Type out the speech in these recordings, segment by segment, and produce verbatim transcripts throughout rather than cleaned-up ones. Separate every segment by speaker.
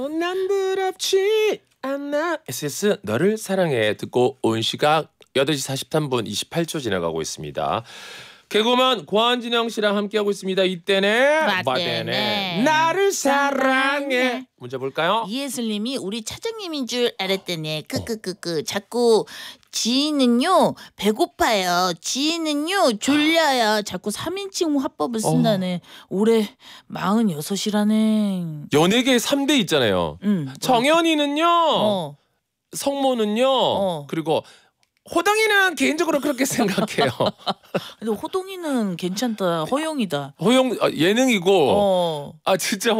Speaker 1: 난 부럽지 않아. 에스에스 너를 사랑해 듣고 온 시각 여덟 시 사십삼 분 이십팔 초 지나가고 있습니다. 개그맨 고한진영 씨랑 함께하고 있습니다. 이때네
Speaker 2: 맞대네
Speaker 1: 나를 사랑해. 문제 볼까요?
Speaker 2: 이예슬님이 우리 차장님인 줄 알았더니 끄끄끄끄 자꾸 지인은요 배고파요. 지인은요 졸려요. 자꾸 삼인칭 화법을 쓴다네. 어. 올해 마흔여섯이라네.
Speaker 1: 연예계 삼 대 있잖아요.
Speaker 2: 음,
Speaker 1: 정연이는요.
Speaker 2: 어.
Speaker 1: 성모는요.
Speaker 2: 어.
Speaker 1: 그리고 호동이는 개인적으로 그렇게 생각해요.
Speaker 2: 근데 호동이는 괜찮다. 허용이다.
Speaker 1: 허용 아, 예능이고.
Speaker 2: 어.
Speaker 1: 아 진짜.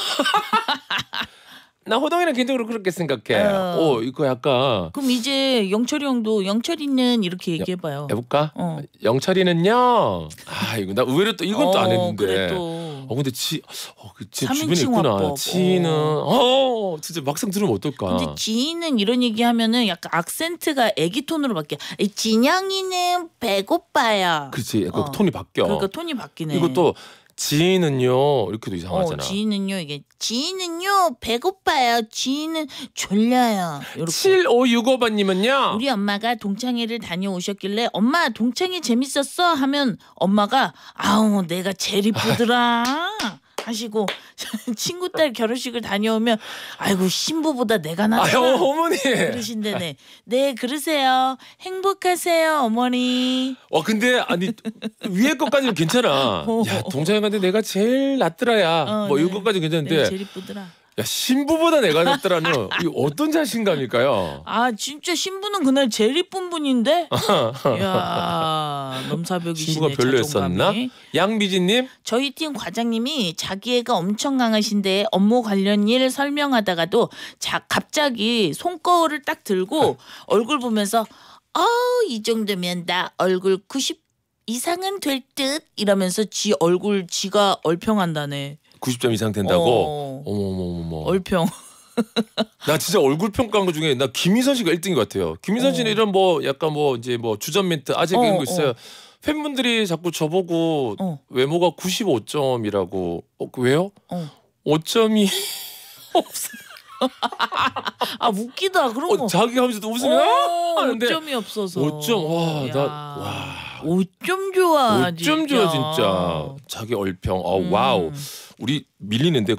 Speaker 1: 나 호동이는 개인적으로 그렇게 생각해.
Speaker 2: 어.
Speaker 1: 어 이거 약간.
Speaker 2: 그럼 이제 영철이 형도 영철이는 이렇게 얘기해봐요.
Speaker 1: 해볼까?
Speaker 2: 어.
Speaker 1: 영철이는요. 아 이거 나 의외로 또 이건 또 안
Speaker 2: 어,
Speaker 1: 했는데.
Speaker 2: 그래 또.
Speaker 1: 어 근데 지, 어, 그 제 주변에
Speaker 2: 삼인칭
Speaker 1: 있구나.
Speaker 2: 화법.
Speaker 1: 지인은 어. 어 진짜 막상 들으면 어떨까?
Speaker 2: 근데 지인은 이런 얘기하면은 약간 악센트가 애기 톤으로 바뀌어. 진영이는 배고파요.
Speaker 1: 그렇지. 그
Speaker 2: 어.
Speaker 1: 톤이 바뀌어.
Speaker 2: 그러니까 톤이 바뀌네.
Speaker 1: 이것도 지인은요 이렇게도 이상하잖아.
Speaker 2: 어, 지인은요 이게 지인은요 배고파요. 지인은 졸려요. 요렇게.
Speaker 1: 칠오육오 번님은요.
Speaker 2: 우리 엄마가 동창회를 다녀오셨길래 엄마 동창회 재밌었어? 하면 엄마가 아우 내가 제일 이쁘더라 하시고 친구 딸 결혼식을 다녀오면 아이고 신부보다 내가 낫다.
Speaker 1: 아유 어머니.
Speaker 2: 그러신대네. 네 그러세요. 행복하세요 어머니.
Speaker 1: 어 근데 아니 위에 것까지는 괜찮아. 야 동창회 갔는데 내가 제일 낫더라야.
Speaker 2: 어,
Speaker 1: 뭐
Speaker 2: 네.
Speaker 1: 이거까지 괜찮은데.
Speaker 2: 내가 제일 이쁘더라.
Speaker 1: 야 신부보다 내가 낫더라는 이 어떤 자신감일까요?
Speaker 2: 아 진짜 신부는 그날 제일 이쁜 분인데. 야 넘사벽이시네.
Speaker 1: 신부가 별로였었나?
Speaker 2: 자존감이.
Speaker 1: 양미진님.
Speaker 2: 저희 팀 과장님이 자기 애가 엄청 강하신데 업무 관련 일 설명하다가도 자, 갑자기 손거울을 딱 들고 얼굴 보면서 어, 이 정도면 나 얼굴 구십 이상은 될 듯 이러면서 지 얼굴 지가 얼평한다네.
Speaker 1: 구십 점 이상 된다고?
Speaker 2: 어.
Speaker 1: 어머머머머.
Speaker 2: 얼평.
Speaker 1: 나 진짜 얼굴 평가한 거 중에 나 김희선 씨가 일 등인 것 같아요. 김희선 씨는
Speaker 2: 어.
Speaker 1: 이런 뭐 약간 뭐 이제 뭐 주전 멘트 아재
Speaker 2: 어,
Speaker 1: 이런 거 있어요.
Speaker 2: 어.
Speaker 1: 팬분들이 자꾸 저보고
Speaker 2: 어.
Speaker 1: 외모가 구십오 점이라고. 어, 그 왜요?
Speaker 2: 어.
Speaker 1: 오 점이 없어.
Speaker 2: 아 웃기다 그런 거.
Speaker 1: 어, 자기 하면서도 웃으면
Speaker 2: 어,
Speaker 1: 하는데
Speaker 2: 오 점이 없어서.
Speaker 1: 오 점. 와,
Speaker 2: 야.
Speaker 1: 나 와.
Speaker 2: 오 점 좋아.
Speaker 1: 오 점 좋아 진짜. 자기 얼평. 어,
Speaker 2: 음.
Speaker 1: 와우. 우리 밀리는데